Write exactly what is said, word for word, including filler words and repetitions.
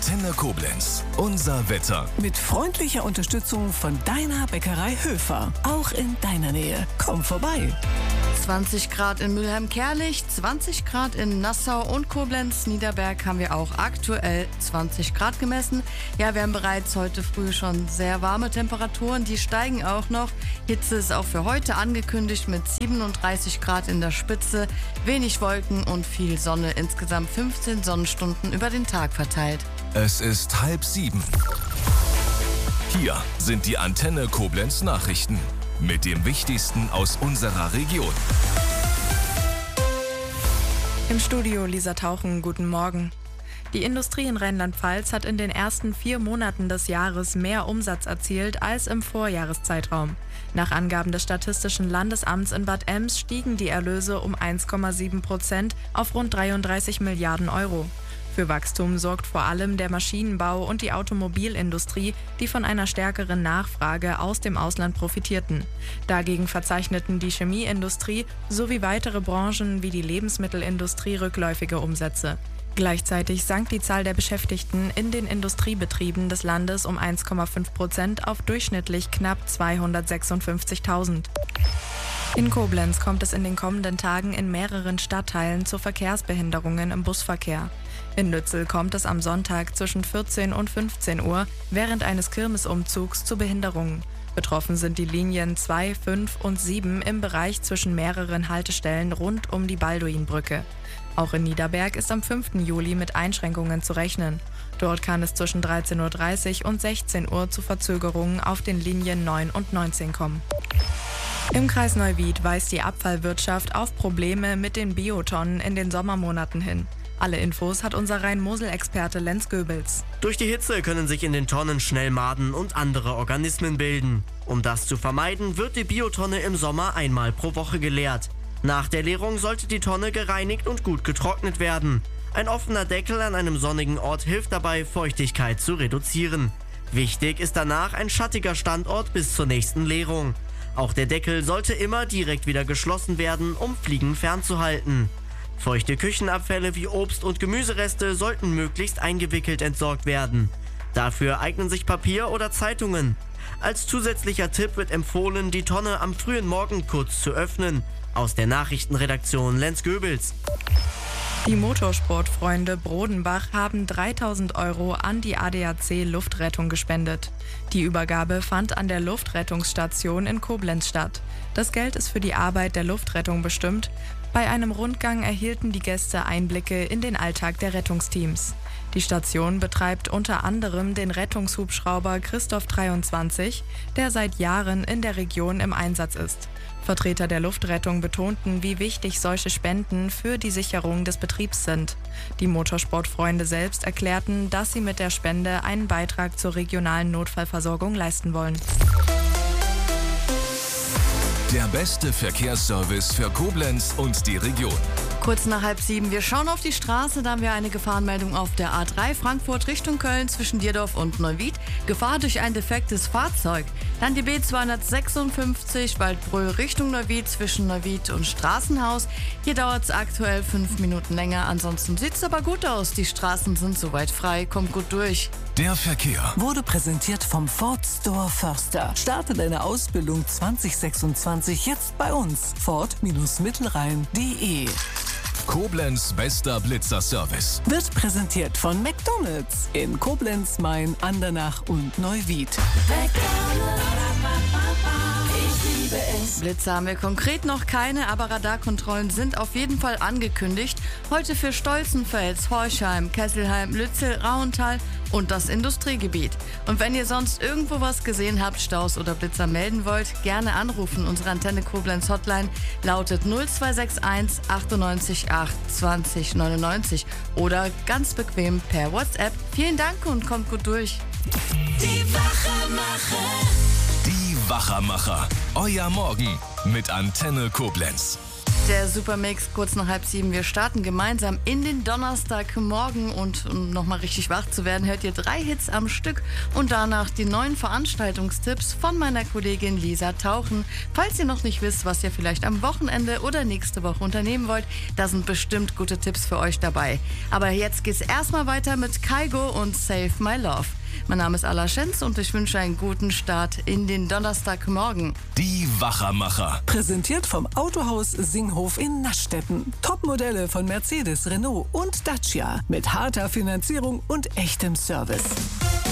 Antenne Koblenz. Unser Wetter. Mit freundlicher Unterstützung von deiner Bäckerei Höfer. Auch in deiner Nähe. Komm vorbei. zwanzig Grad in Mülheim-Kärlich, zwanzig Grad in Nassau und Koblenz. Niederberg haben wir auch aktuell zwanzig Grad gemessen. Ja, wir haben bereits heute früh schon sehr warme Temperaturen. Die steigen auch noch. Hitze ist auch für heute angekündigt mit siebenunddreißig Grad in der Spitze. Wenig Wolken und viel Sonne. Insgesamt fünfzehn Sonnenstunden über den Tag verteilt. Es ist halb sieben. Hier sind die Antenne Koblenz Nachrichten. Mit dem Wichtigsten aus unserer Region. Im Studio Lisa Tauchen, guten Morgen. Die Industrie in Rheinland-Pfalz hat in den ersten vier Monaten des Jahres mehr Umsatz erzielt als im Vorjahreszeitraum. Nach Angaben des Statistischen Landesamts in Bad Ems stiegen die Erlöse um eins Komma sieben Prozent auf rund dreiunddreißig Milliarden Euro. Für Wachstum sorgt vor allem der Maschinenbau und die Automobilindustrie, die von einer stärkeren Nachfrage aus dem Ausland profitierten. Dagegen verzeichneten die Chemieindustrie sowie weitere Branchen wie die Lebensmittelindustrie rückläufige Umsätze. Gleichzeitig sank die Zahl der Beschäftigten in den Industriebetrieben des Landes um eins Komma fünf Prozent auf durchschnittlich knapp zweihundertsechsundfünfzigtausend. In Koblenz kommt es in den kommenden Tagen in mehreren Stadtteilen zu Verkehrsbehinderungen im Busverkehr. In Lützel kommt es am Sonntag zwischen vierzehn und fünfzehn Uhr während eines Kirmesumzugs zu Behinderungen. Betroffen sind die Linien zwei, fünf und sieben im Bereich zwischen mehreren Haltestellen rund um die Balduinbrücke. Auch in Niederberg ist am fünften Juli mit Einschränkungen zu rechnen. Dort kann es zwischen dreizehn Uhr dreißig und sechzehn Uhr zu Verzögerungen auf den Linien neun und neunzehn kommen. Im Kreis Neuwied weist die Abfallwirtschaft auf Probleme mit den Biotonnen in den Sommermonaten hin. Alle Infos hat unser Rhein-Mosel-Experte Lenz Goebels. Durch die Hitze können sich in den Tonnen schnell Maden und andere Organismen bilden. Um das zu vermeiden, wird die Biotonne im Sommer einmal pro Woche geleert. Nach der Leerung sollte die Tonne gereinigt und gut getrocknet werden. Ein offener Deckel an einem sonnigen Ort hilft dabei, Feuchtigkeit zu reduzieren. Wichtig ist danach ein schattiger Standort bis zur nächsten Leerung. Auch der Deckel sollte immer direkt wieder geschlossen werden, um Fliegen fernzuhalten. Feuchte Küchenabfälle wie Obst- und Gemüsereste sollten möglichst eingewickelt entsorgt werden. Dafür eignen sich Papier oder Zeitungen. Als zusätzlicher Tipp wird empfohlen, die Tonne am frühen Morgen kurz zu öffnen. Aus der Nachrichtenredaktion Lenz Goebels. Die Motorsportfreunde Brodenbach haben dreitausend Euro an die A D A C Luftrettung gespendet. Die Übergabe fand an der Luftrettungsstation in Koblenz statt. Das Geld ist für die Arbeit der Luftrettung bestimmt. Bei einem Rundgang erhielten die Gäste Einblicke in den Alltag der Rettungsteams. Die Station betreibt unter anderem den Rettungshubschrauber Christoph dreiundzwanzig, der seit Jahren in der Region im Einsatz ist. Vertreter der Luftrettung betonten, wie wichtig solche Spenden für die Sicherung des Betriebs sind. Die Motorsportfreunde selbst erklärten, dass sie mit der Spende einen Beitrag zur regionalen Notfallversorgung leisten wollen. Der beste Verkehrsservice für Koblenz und die Region. Kurz nach halb sieben, wir schauen auf die Straße, da haben wir eine Gefahrenmeldung auf der A drei Frankfurt Richtung Köln zwischen Dierdorf und Neuwied. Gefahr durch ein defektes Fahrzeug. Dann die B zweihundertsechsundfünfzig Waldbröl Richtung Neuwied zwischen Neuwied und Straßenhaus. Hier dauert es aktuell fünf Minuten länger, ansonsten sieht es aber gut aus. Die Straßen sind soweit frei, kommt gut durch. Der Verkehr Wurde präsentiert vom Ford Store Förster. Starte deine Ausbildung zwanzig sechsundzwanzig jetzt bei uns. Ford Mittelrhein punkt de. Koblenz bester Blitzer-Service. Wird präsentiert von McDonald's in Koblenz, Main, Andernach und Neuwied. Ich liebe es. Blitzer haben wir konkret noch keine, aber Radarkontrollen sind auf jeden Fall angekündigt. Heute für Stolzenfels, Horchheim, Kesselheim, Lützel, Rauental und das Industriegebiet. Und wenn ihr sonst irgendwo was gesehen habt, Staus oder Blitzer melden wollt, gerne anrufen. Unsere Antenne Koblenz Hotline lautet null zwei sechs eins achtundneunzig acht zwanzig neunundneunzig oder ganz bequem per WhatsApp. Vielen Dank und kommt gut durch. Die Wachermacher. Die Wachermacher. Euer Morgen mit Antenne Koblenz. Der Supermix kurz nach halb sieben. Wir starten gemeinsam in den Donnerstagmorgen und um nochmal richtig wach zu werden, hört ihr drei Hits am Stück und danach die neuen Veranstaltungstipps von meiner Kollegin Lisa Tauchen. Falls ihr noch nicht wisst, was ihr vielleicht am Wochenende oder nächste Woche unternehmen wollt, da sind bestimmt gute Tipps für euch dabei. Aber jetzt geht's erstmal weiter mit Kygo und Save My Love. Mein Name ist Ala Schenz und ich wünsche einen guten Start in den Donnerstagmorgen. Die Wachermacher. Präsentiert vom Autohaus Singhof in Naschstetten. Topmodelle von Mercedes, Renault und Dacia mit harter Finanzierung und echtem Service.